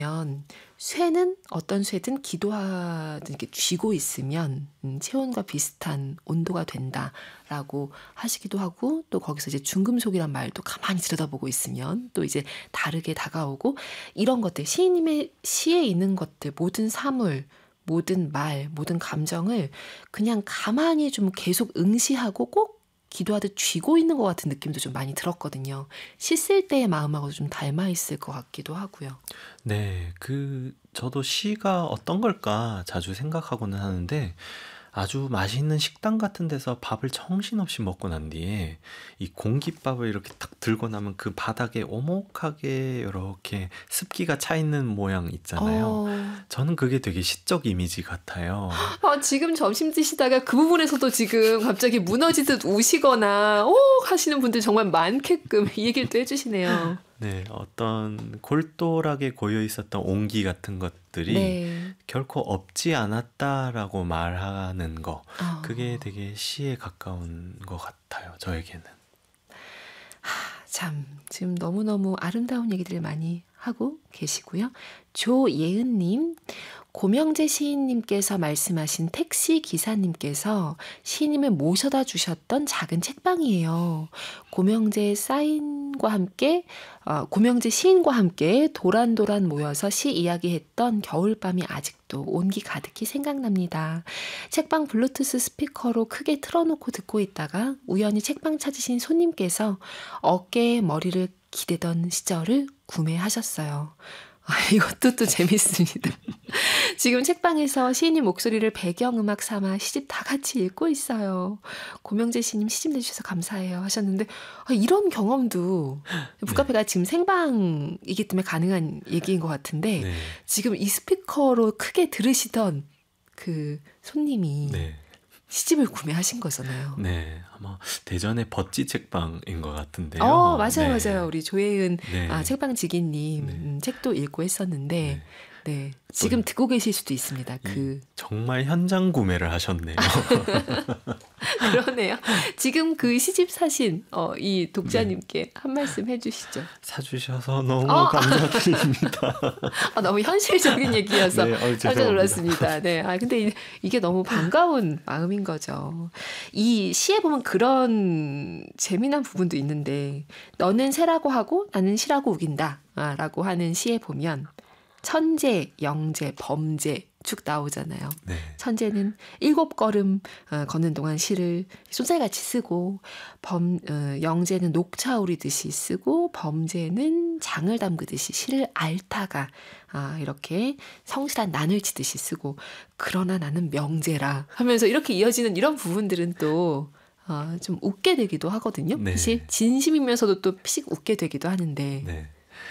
쇠는 어떤 쇠든 기도하든 이렇게 쥐고 있으면 체온과 비슷한 온도가 된다라고 하시기도 하고 또 거기서 이제 중금속이란 말도 가만히 들여다보고 있으면 또 이제 다르게 다가오고 이런 것들 시인님의 시에 있는 것들 모든 사물 모든 말 모든 감정을 그냥 가만히 좀 계속 응시하고 꼭 기도하듯 쥐고 있는 것 같은 느낌도 좀 많이 들었거든요. 시 쓸 때의 마음하고 좀 닮아 있을 것 같기도 하고요. 네, 저도 시가 어떤 걸까 자주 생각하고는 하는데, 아주 맛있는 식당 같은 데서 밥을 정신없이 먹고 난 뒤에 이 공깃밥을 이렇게 탁 들고 나면 그 바닥에 오목하게 이렇게 습기가 차 있는 모양 있잖아요. 어, 저는 그게 되게 시적 이미지 같아요. 지금 점심 드시다가 그 부분에서도 지금 갑자기 무너지듯 우시거나, 하시는 분들 정말 많게끔 이 얘기를 또 해주시네요. 네, 어떤 골똘하게 고여 있었던 온기 같은 것들이 네. 결코 없지 않았다라고 말하는 거, 그게 어, 되게 시에 가까운 것 같아요, 저에게는. 참, 지금 너무너무 아름다운 얘기들을 많이 하고 계시고요. 조예은님, 고명재 시인님께서 말씀하신 택시 기사님께서 시인님을 모셔다 주셨던 작은 책방이에요. 고명재 사인과 함께, 고명재 시인과 함께 도란도란 모여서 시 이야기했던 겨울밤이 아직도 온기 가득히 생각납니다. 책방 블루투스 스피커로 크게 틀어놓고 듣고 있다가 우연히 책방 찾으신 손님께서 어깨에 머리를 기대던 시절을 구매하셨어요. 이것도 또 재밌습니다. 지금 책방에서 시인님 목소리를 배경음악 삼아 시집 다 같이 읽고 있어요. 고명재 시인님 시집 내주셔서 감사해요 하셨는데 이런 경험도 네, 북카페가 지금 생방이기 때문에 가능한 얘기인 것 같은데 네, 지금 이 스피커로 크게 들으시던 그 손님이 네, 시집을 구매하신 거잖아요. 네. 아마 대전의 버찌 책방인 것 같은데요. 맞아요, 맞아요. 네, 우리 조혜은 네, 책방지기님 네, 책도 읽고 했었는데 네. 네, 또 지금 듣고 계실 수도 있습니다. 정말 현장 구매를 하셨네요. 그러네요. 지금 그 시집 사신 이 네. 독자님께 한 말씀 해주시죠. 사주셔서 너무 어, 감사드립니다. 너무 현실적인 얘기여서 네, 깜짝 죄송합니다. 놀랐습니다. 네, 근데 이게 너무 반가운 마음인 거죠. 이 시에 보면 그런 재미난 부분도 있는데 너는 새라고 하고 나는 시라고 우긴다 라고 하는 시에 보면 천재, 영재, 범재 쭉 나오잖아요. 네, 천재는 7걸음 걷는 동안 시를 쏜살같이 쓰고 영재는 녹차 우리듯이 쓰고 범재는 장을 담그듯이 시를 앓다가 이렇게 성실한 난을 치듯이 쓰고 그러나 나는 명재라 하면서 이렇게 이어지는 이런 부분들은 또 좀 웃게 되기도 하거든요. 사실 네, 진심이면서도 또 피식 웃게 되기도 하는데 네.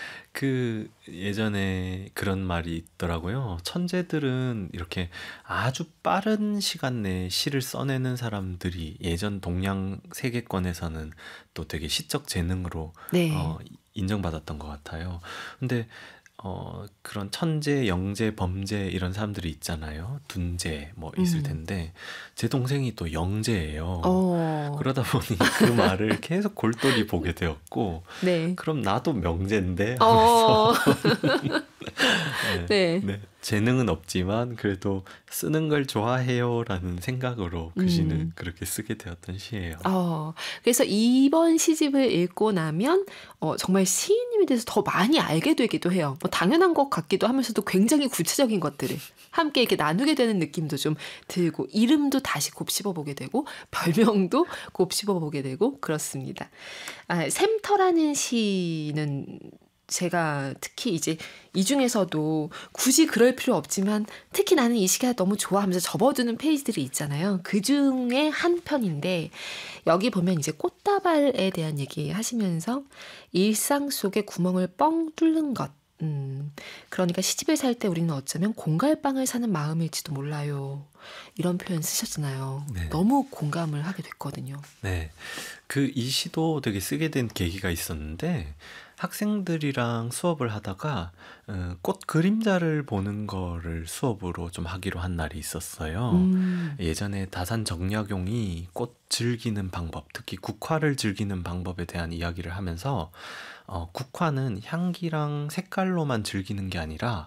예전에 그런 말이 있더라고요. 천재들은 이렇게 아주 빠른 시간 내에 시를 써내는 사람들이 예전 동양 세계권에서는 또 되게 시적 재능으로 네. 어, 인정받았던 것 같아요. 근데 그런 천재, 영재, 범재 이런 사람들이 있잖아요. 둔재 뭐 있을 음. 텐데 제 동생이 또 영재예요. 어. 그러다 보니 그 말을 계속 골똘히 보게 되었고, 네. 그럼 나도 명재인데 하면서 어. 네, 네. 네. 재능은 없지만 그래도 쓰는 걸 좋아해요라는 생각으로 그 시는 음. 그렇게 쓰게 되었던 시예요. 그래서 이번 시집을 읽고 나면 정말 시인님에 대해서 더 많이 알게 되기도 해요. 뭐 당연한 것 같기도 하면서도 굉장히 구체적인 것들을 함께 이렇게 나누게 되는 느낌도 좀 들고 이름도 다시 곱씹어 보게 되고 별명도 곱씹어 보게 되고 그렇습니다. 샘터라는 시는 제가 특히 이제 이 중에서도 굳이 그럴 필요 없지만 특히 나는 이 시가 너무 좋아하면서 접어두는 페이지들이 있잖아요. 그 중에 한 편인데 여기 보면 이제 꽃다발에 대한 얘기 하시면서 일상 속에 구멍을 뻥 뚫는 것. 그러니까 시집을 살 때 우리는 어쩌면 공갈빵을 사는 마음일지도 몰라요. 이런 표현 쓰셨잖아요. 네. 너무 공감을 하게 됐거든요. 네. 이 시도 되게 쓰게 된 계기가 있었는데, 학생들이랑 수업을 하다가 꽃 그림자를 보는 거를 수업으로 좀 하기로 한 날이 있었어요. 음, 예전에 다산 정약용이 꽃 즐기는 방법, 특히 국화를 즐기는 방법에 대한 이야기를 하면서 국화는 향기랑 색깔로만 즐기는 게 아니라